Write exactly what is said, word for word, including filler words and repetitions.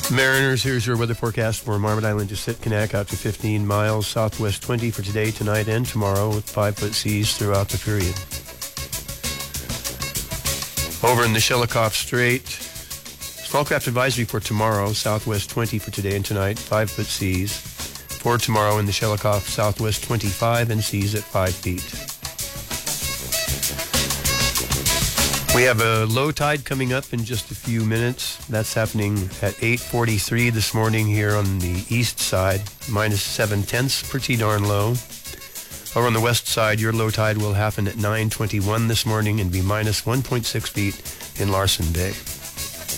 Mariners, here's your weather forecast for Marmot Island to Sitkinak, out to fifteen miles, southwest twenty for today, tonight, and tomorrow, with five-foot seas throughout the period. Over in the Shelikof Strait, small craft advisory for tomorrow, southwest twenty for today and tonight, five-foot seas. For tomorrow in the Shelikof, southwest twenty-five and seas at five feet. We have a low tide coming up in just a few minutes. That's happening at eight forty-three this morning here on the east side, minus seven tenths per T-darn low. Over on the west side, your low tide will happen at nine twenty-one this morning and be minus one point six feet in Larsen Bay.